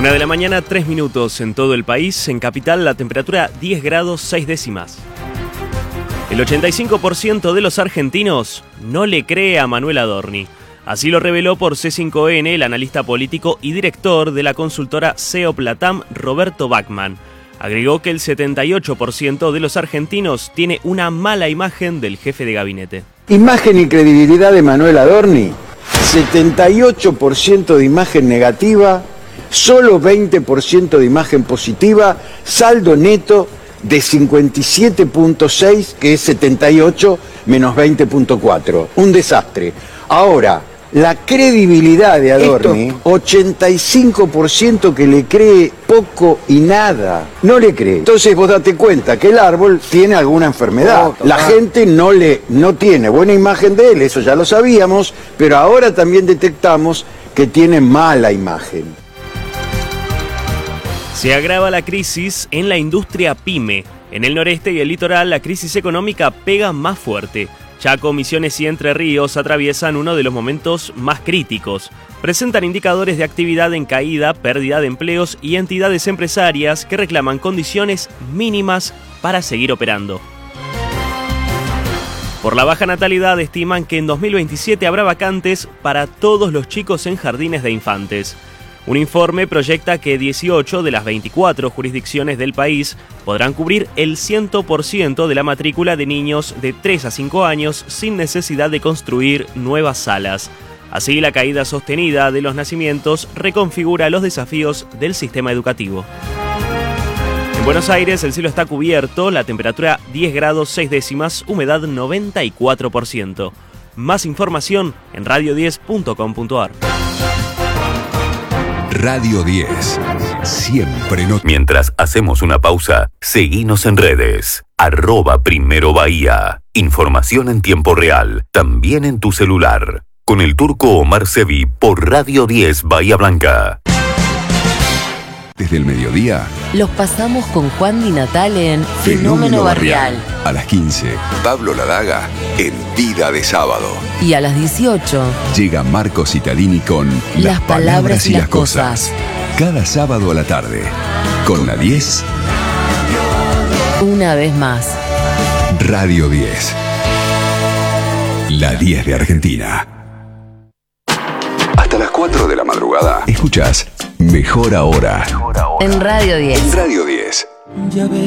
1 de la mañana, 3 minutos en todo el país. En capital, la temperatura 10 grados 6 décimas. El 85% de los argentinos no le cree a Manuel Adorni. Así lo reveló por C5N el analista político y director de la consultora SEOP Latam, Roberto Bachmann. Agregó que el 78% de los argentinos tiene una mala imagen del jefe de gabinete. Imagen y credibilidad de Manuel Adorni, 78% de imagen negativa, solo 20% de imagen positiva, saldo neto de 57.6, que es 78 menos 20.4. Un desastre. Ahora, la credibilidad de Adorni, 85% que le cree poco y nada. No le cree. Entonces vos date cuenta que el árbol tiene alguna enfermedad. La gente no tiene buena imagen de él, eso ya lo sabíamos, pero ahora también detectamos que tiene mala imagen. Se agrava la crisis en la industria pyme. En el noreste y el litoral, la crisis económica pega más fuerte. Chaco, Misiones y Entre Ríos atraviesan uno de los momentos más críticos. Presentan indicadores de actividad en caída, pérdida de empleos y entidades empresarias que reclaman condiciones mínimas para seguir operando. Por la baja natalidad, estiman que en 2027 habrá vacantes para todos los chicos en jardines de infantes. Un informe proyecta que 18 de las 24 jurisdicciones del país podrán cubrir el 100% de la matrícula de niños de 3 a 5 años sin necesidad de construir nuevas salas. Así, la caída sostenida de los nacimientos reconfigura los desafíos del sistema educativo. En Buenos Aires el cielo está cubierto, la temperatura 10 grados 6 décimas, humedad 94%. Más información en radio10.com.ar. Radio 10. Siempre no. Mientras hacemos una pausa, seguinos en redes. @Primero Bahía. Información en tiempo real, también en tu celular. Con el turco Omar Sevi por Radio 10 Bahía Blanca. Desde el mediodía los pasamos con Juan Di Natale en Fenómeno Barrial. A las 15, Pablo Ladaga en Vida de Sábado. Y a las 18 llega Marcos Cittadini con Las palabras y las cosas. Cada sábado a la tarde. Con la 10. Una vez más. Radio 10. La 10 de Argentina. Hasta las 4 de la madrugada. Escuchás Mejor Ahora. En Radio 10. En Radio 10.